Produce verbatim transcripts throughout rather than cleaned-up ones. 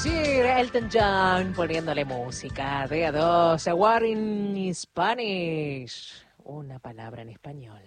Sir Elton John poniéndole música de a dos. A word in Spanish. Una palabra en español.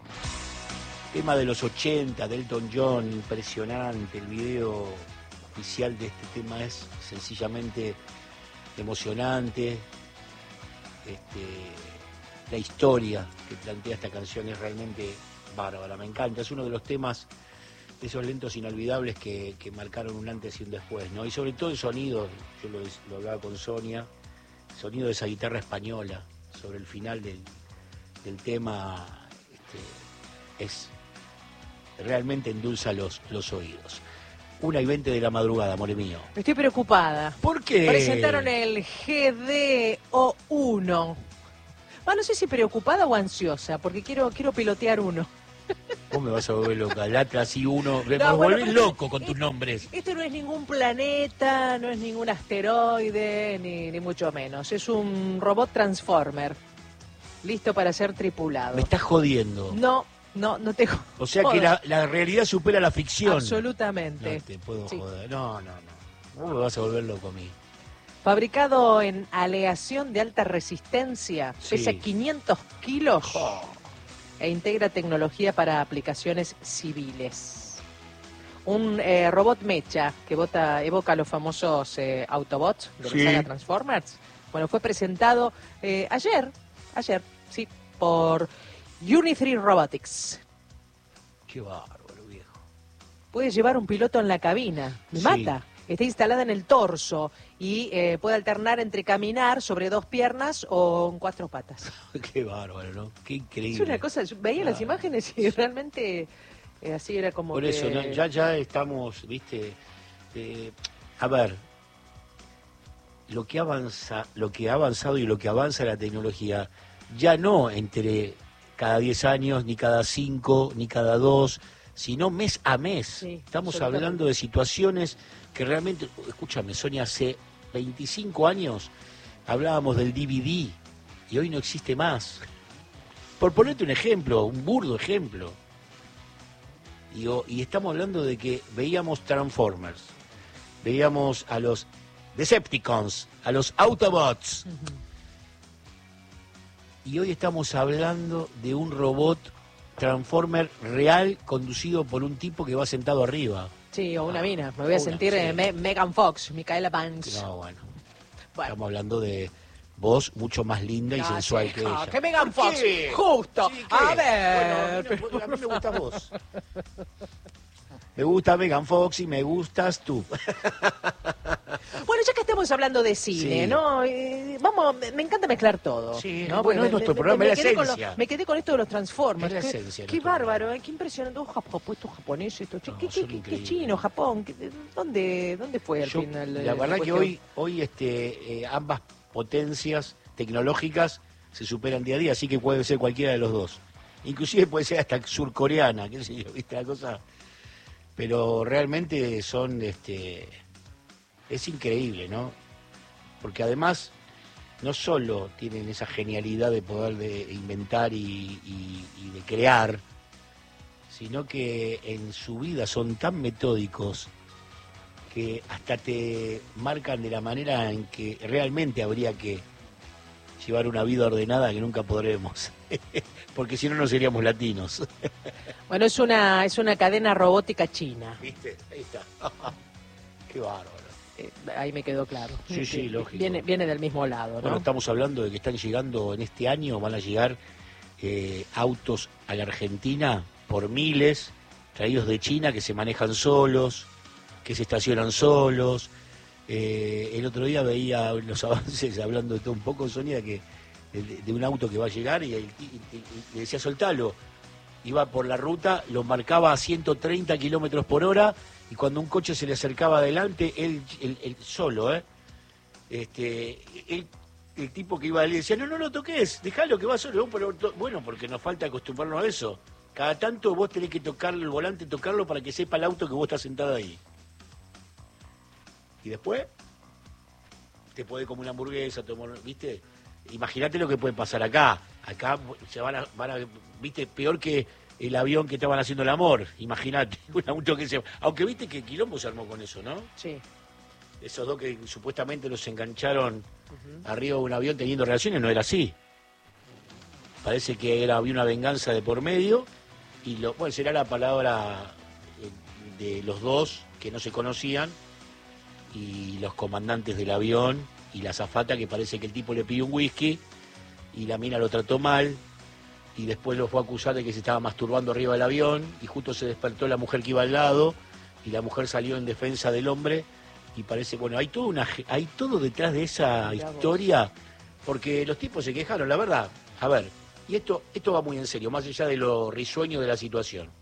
Tema de los ochenta, de Elton John, impresionante. El video oficial de este tema es sencillamente emocionante. Este, la historia que plantea esta canción es realmente bárbara, me encanta. Es uno de los temas, de esos lentos inolvidables que, que marcaron un antes y un después, ¿no? Y sobre todo el sonido, yo lo, lo hablaba con Sonia, el sonido de esa guitarra española sobre el final del, del tema este, es realmente endulza los, los oídos. Una y veinte de la madrugada, amore mío. Estoy preocupada. ¿Por qué? Presentaron el G D O uno. Ah, no sé si preocupada o ansiosa, porque quiero quiero pilotear uno. Vos me vas a volver loca, el Atlas y uno, me No, bueno, volvés loco con tus nombres. Esto no es ningún planeta, no es ningún asteroide, ni, ni mucho menos. Es un robot transformer, listo para ser tripulado. Me estás jodiendo. No, no, no te jodo. O sea que la, la realidad supera la ficción. Absolutamente. No te puedo Sí. joder. No, no, no. Vos me vas a volver loco a mí. Fabricado en aleación de alta resistencia, Sí. pesa quinientos kilos Oh. e integra tecnología para aplicaciones civiles. Un eh, robot mecha que vota, evoca los famosos eh, Autobots de la Sí. saga Transformers. Bueno, fue presentado eh, ayer, ayer, sí, por Unitree Robotics. Qué bárbaro, viejo. Puede llevar un piloto en la cabina. Me Sí. mata. Está instalada en el torso y eh, puede alternar entre caminar sobre dos piernas o en cuatro patas. Qué bárbaro, ¿no? Qué increíble. Es una cosa, yo veía las Claro. imágenes y realmente eh, así era como Por que... eso, ¿no? ya, ya estamos, viste, eh, a ver, lo que avanza, lo que ha avanzado y lo que avanza la tecnología, ya no entre cada diez años, ni cada cinco, ni cada dos, sino mes a mes. Sí, Estamos absolutamente. hablando de situaciones que realmente, escúchame, Sonia, hace veinticinco años hablábamos del D V D y hoy no existe más. Por ponerte un ejemplo, un burdo ejemplo. Digo, y estamos hablando de que veíamos Transformers, veíamos a los Decepticons, a los Autobots. Ujú. Y hoy estamos hablando de un robot Transformer real conducido por un tipo que va sentado arriba. Sí, o una mina. Me voy a Una, sentir sí. eh, Me- Megan Fox, Micaela Banks. No, bueno, Bueno. estamos hablando de voz mucho más linda y No, sensual sí, que ja, ella. que Megan ¿Por Fox, qué? justo. Sí, ¿qué? A ver. Bueno, a mí, no- a mí me gusta vos. Me gusta Megan Fox y me gustas tú. Bueno, ya que estamos hablando de cine, Sí. ¿no? Eh, vamos, me, me encanta mezclar todo. Sí, ¿no? bueno, Porque es nuestro programa, me es la quedé con lo- esencia. me quedé con esto de los Transformers. Es la Qué- esencia de Qué nuestro bárbaro, programa. eh, qué impresionante. Oh, Japón, puesto japonés esto. Che, No, ¿Qué, qué, son qué- qué increíbles. chino, Japón? ¿Qué- ¿Dónde, dónde fue al Yo, final? eh, la verdad que cuestión? hoy, hoy este, eh, ambas potencias tecnológicas se superan día a día, así que puede ser cualquiera de los dos. Inclusive puede ser hasta surcoreana, qué sé yo, viste la cosa. Pero realmente son, este, es increíble, ¿no? Porque además no solo tienen esa genialidad de poder de inventar y, y- y de crear, sino que en su vida son tan metódicos que hasta te marcan de la manera en que realmente habría que llevar una vida ordenada que nunca podremos, porque si no no seríamos latinos. Bueno, es una, es una cadena robótica china. ¿Viste? Ahí está. Qué bárbaro. Eh, ahí me quedó claro. Sí, sí, lógico. Viene, viene del mismo lado, ¿no? Bueno, estamos hablando de que están llegando en este año, van a llegar eh, autos a la Argentina por miles, traídos de China, que se manejan solos, que se estacionan solos. Eh, el otro día veía los avances, hablando de todo un poco, Sonia, que de, de un auto que va a llegar y, el- y- y- y le decía soltalo. Iba por la ruta, lo marcaba a ciento treinta kilómetros por hora y cuando un coche se le acercaba adelante, él, él- él solo, ¿eh? Este, él- el tipo que iba a él decía, no, no lo toques, déjalo que va solo. Pero, bueno, porque nos falta acostumbrarnos a eso. Cada tanto vos tenés que tocar el volante, tocarlo para que sepa el auto que vos estás sentado ahí. Y después te podés comer una hamburguesa, tomar, ¿viste? Imagínate lo que puede pasar acá. Acá se van a, van a, ¿viste? Peor que el avión que estaban haciendo el amor. Imagínate, un auto que se... Aunque viste que quilombo se armó con eso, ¿no? Sí. esos dos que supuestamente los engancharon uh-huh. arriba de un avión teniendo relaciones, no era así. Parece que era, había una venganza de por medio, y lo, bueno, será la palabra de los dos que no se conocían, y los comandantes del avión, y la azafata, que parece que el tipo le pidió un whisky, y la mina lo trató mal, y después lo fue a acusar de que se estaba masturbando arriba del avión, y justo se despertó la mujer que iba al lado, y la mujer salió en defensa del hombre, y parece, bueno, hay todo, una, hay todo detrás de esa historia, porque los tipos se quejaron, la verdad. A ver, y esto, esto va muy en serio, más allá de lo risueño de la situación.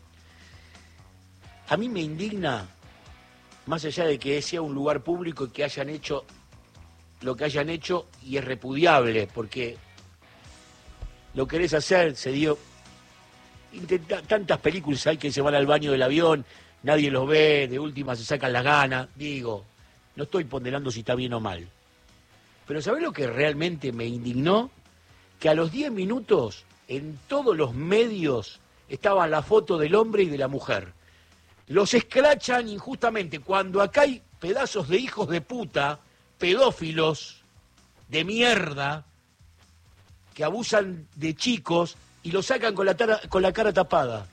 A mí me indigna, más allá de que sea un lugar público y que hayan hecho lo que hayan hecho, y es repudiable, porque lo querés hacer, se dio... Intenta, tantas películas hay que se van al baño del avión, nadie los ve, de última se sacan las ganas. Digo, no estoy ponderando si está bien o mal. Pero ¿sabés lo que realmente me indignó? Que a los diez minutos, en todos los medios, estaban la foto del hombre y de la mujer. Los escrachan injustamente, cuando acá hay pedazos de hijos de puta, pedófilos de mierda, que abusan de chicos y los sacan con la, tara, con la cara tapada.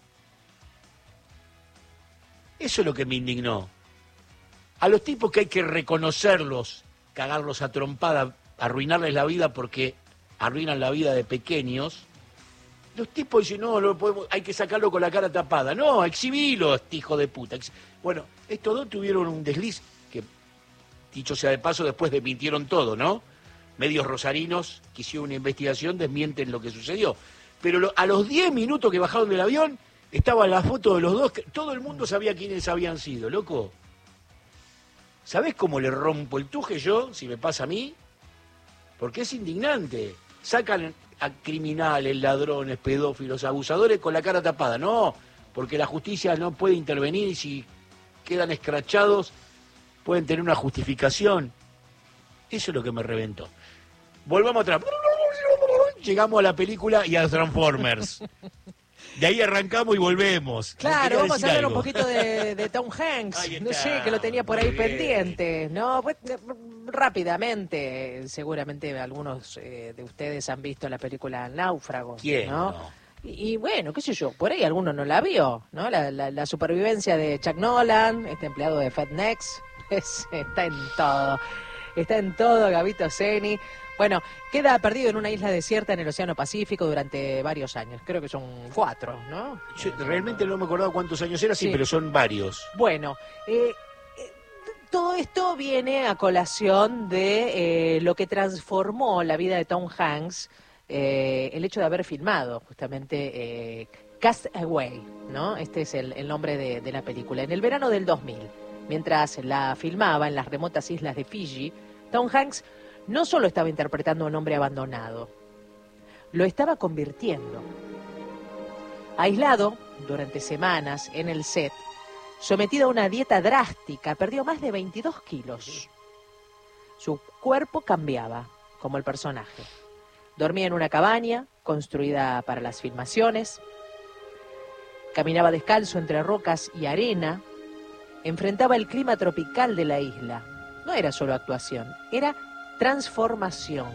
Eso es lo que me indignó. A los tipos que hay que reconocerlos, cagarlos a trompada, arruinarles la vida porque arruinan la vida de pequeños, los tipos dicen, no, no podemos, hay que sacarlo con la cara tapada. No, exhibilo, este hijo de puta. Bueno, estos dos tuvieron un desliz que, dicho sea de paso, después desmintieron todo, ¿no? Medios rosarinos que hicieron una investigación desmienten lo que sucedió. Pero lo, a los diez minutos que bajaron del avión, estaba la foto de los dos, que todo el mundo sabía quiénes habían sido, loco. ¿Sabés cómo le rompo el tuje yo, si me pasa a mí? Porque es indignante. Sacan a criminales, ladrones, pedófilos, abusadores con la cara tapada. No, porque la justicia no puede intervenir, y si quedan escrachados pueden tener una justificación. Eso es lo que me reventó. Volvamos atrás. Llegamos a la película y a Transformers. De ahí arrancamos y volvemos. Claro, vamos a hablar algo. un poquito de, de Tom Hanks. No sé, que lo tenía por ahí bien. pendiente. No, pues, rápidamente, seguramente algunos eh, de ustedes han visto la película Náufrago. ¿Quién? ¿no? No. Y, y bueno, qué sé yo, por ahí alguno no la vio, ¿no? La, la, la supervivencia de Chuck Nolan, este empleado de FedNex, es, está en todo. Está en todo, Gabito Ceni. Bueno, queda perdido en una isla desierta en el Océano Pacífico durante varios años. Creo que son cuatro, ¿no? Yo realmente no me acordaba cuántos años era, sí, sí, pero son varios. Bueno, eh, eh, todo esto viene a colación de eh, lo que transformó la vida de Tom Hanks, eh, el hecho de haber filmado justamente eh, Cast Away, ¿no? Este es el, el nombre de, de la película. En el verano del dos mil, mientras la filmaba en las remotas islas de Fiji, Tom Hanks no solo estaba interpretando a un hombre abandonado, lo estaba convirtiendo. Aislado durante semanas en el set, sometido a una dieta drástica, perdió más de veintidós kilos. Su cuerpo cambiaba, como el personaje. Dormía en una cabaña construida para las filmaciones, caminaba descalzo entre rocas y arena, enfrentaba el clima tropical de la isla. No era solo actuación, era transformación.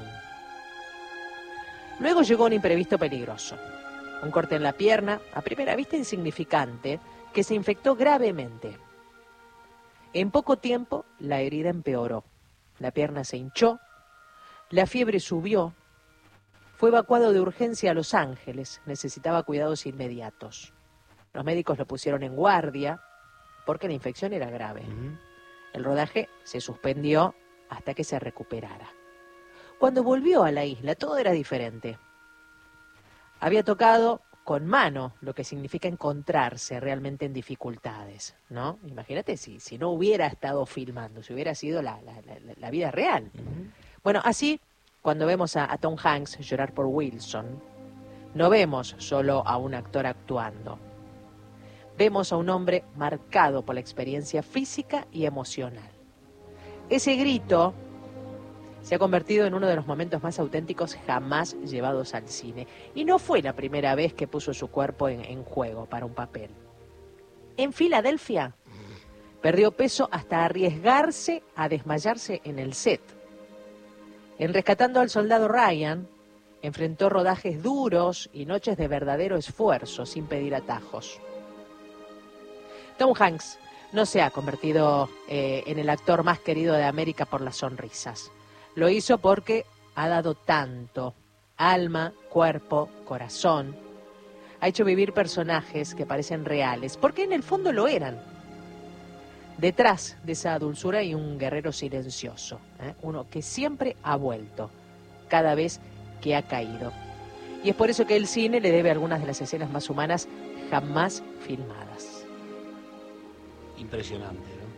Luego llegó un imprevisto peligroso. Un corte en la pierna, a primera vista insignificante, que se infectó gravemente. En poco tiempo, la herida empeoró. La pierna se hinchó, la fiebre subió, fue evacuado de urgencia a Los Ángeles, necesitaba cuidados inmediatos. Los médicos lo pusieron en guardia porque la infección era grave. Uh-huh. El rodaje se suspendió hasta que se recuperara. Cuando volvió a la isla, todo era diferente. Había tocado con mano lo que significa encontrarse realmente en dificultades, ¿no? Imagínate si, si no hubiera estado filmando, si hubiera sido la, la, la, la vida real. Uh-huh. Bueno, así, cuando vemos a, a Tom Hanks llorar por Wilson, no vemos solo a un actor actuando. Vemos a un hombre marcado por la experiencia física y emocional. Ese grito se ha convertido en uno de los momentos más auténticos jamás llevados al cine. Y no fue la primera vez que puso su cuerpo en, en juego para un papel. En Filadelfia, Perdió peso hasta arriesgarse a desmayarse en el set. En Rescatando al Soldado Ryan, enfrentó rodajes duros y noches de verdadero esfuerzo, sin pedir atajos. Tom Hanks no se ha convertido eh, en el actor más querido de América por las sonrisas. Lo hizo porque ha dado tanto, alma, cuerpo, corazón. Ha hecho vivir personajes que parecen reales, porque en el fondo lo eran. Detrás de esa dulzura hay un guerrero silencioso, ¿eh? Uno que siempre ha vuelto, cada vez que ha caído. Y es por eso que el cine le debe algunas de las escenas más humanas jamás filmadas. Impresionante, ¿no?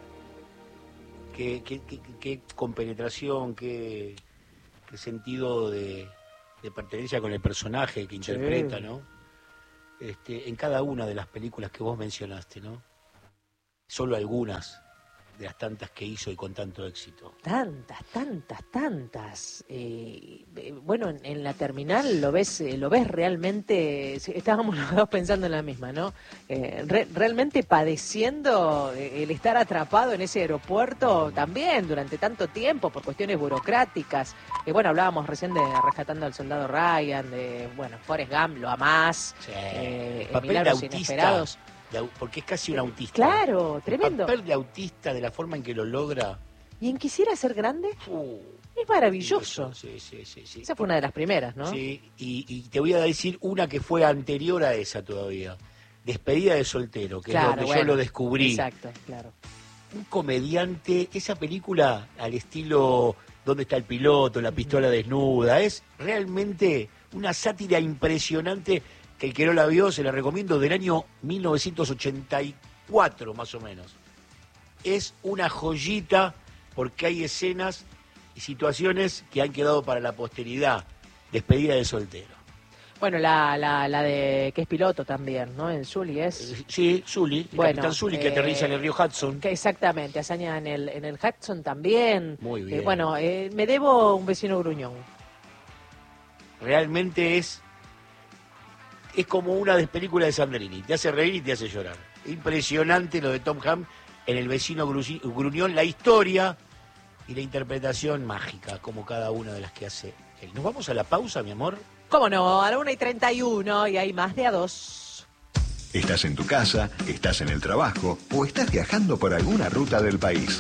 Qué, qué, qué, qué compenetración, qué, qué sentido de, de pertenencia con el personaje que interpreta, sí. ¿No? Este, en cada una de las películas que vos mencionaste, ¿no? Solo algunas de las tantas que hizo y con tanto éxito. Tantas, tantas, tantas. Eh, bueno, en, en La Terminal lo ves, lo ves realmente, estábamos los dos pensando en la misma, ¿no? Eh, re, realmente padeciendo el estar atrapado en ese aeropuerto también durante tanto tiempo por cuestiones burocráticas. Eh, bueno, hablábamos recién de Rescatando al Soldado Ryan, de, bueno, Forrest Gump, lo amás, sí. eh, El papel Milagros de autista. Inesperados. De, porque es casi un autista. Claro, tremendo. El papel de autista, de la forma en que lo logra. ¿Y en Quisiera ser grande? Uh, es maravilloso. Sí, sí, sí, sí. Esa fue una de las primeras, ¿no? Sí, y, y te voy a decir una que fue anterior a esa todavía. Despedida de soltero, que claro, es donde bueno, yo lo descubrí. Exacto, claro. Un comediante, esa película al estilo ¿Dónde está el piloto? La pistola desnuda. Es realmente una sátira impresionante que el que no la vio se la recomiendo, del año mil novecientos ochenta y cuatro más o menos. Es una joyita porque hay escenas y situaciones que han quedado para la posteridad. Despedida de soltero. Bueno, la, la, la de que es piloto también, ¿no? En Sully es... Sí, Sully, el bueno, capitán Sully eh, que aterriza en el río Hudson. Que exactamente, hazaña en el, en el Hudson también. Muy bien. Eh, bueno, eh, me debo un vecino gruñón. Realmente es... Es como una de películas de Sandrini, te hace reír y te hace llorar. Impresionante lo de Tom Hanks en El vecino gruñón, la historia y la interpretación mágica, como cada una de las que hace él. ¿Nos vamos a la pausa, mi amor? ¿Cómo no? A la una y treinta y uno y hay más de a dos. Estás en tu casa, estás en el trabajo o estás viajando por alguna ruta del país.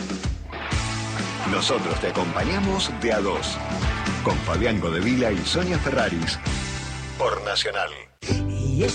Nosotros te acompañamos de a dos, con Fabián Godevila y Sonia Ferraris, por Nacional.